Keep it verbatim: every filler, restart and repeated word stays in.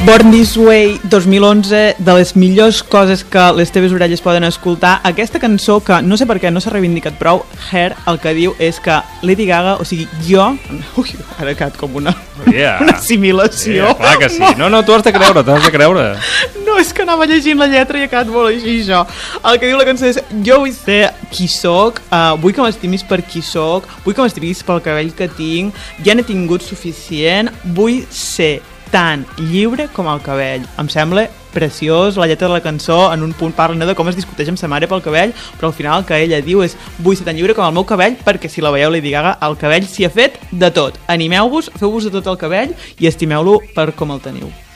Born This Way dos mil onze, de les millors coses que les teves orelles poden escoltar. Aquesta cançó, que no sé per què no s'ha reivindicat prou, Hair, el que diu és que Lady Gaga, o sigui, jo... Ui, ara he quedat com una, yeah. una assimilació. Yeah, clar que sí. No, no, tu has de creure, t'has de creure. No, és que anava llegint la lletra i he quedat molt així, això. El que diu la cançó és: jo vull ser qui soc, uh, vull que m'estimis per qui soc, vull que m'estimis pel cabell que tinc, ja n'he tingut suficient, vull ser tan lliure com el cabell. Em sembla preciós. La lletra de la cançó en un punt parla no de com es discuteix amb sa mare pel cabell, però al final el que ella diu és: vull ser tan lliure com el meu cabell, perquè si la veieu Lady Gaga, el cabell s'hi ha fet de tot. Animeu-vos, feu-vos de tot el cabell i estimeu-lo per com el teniu.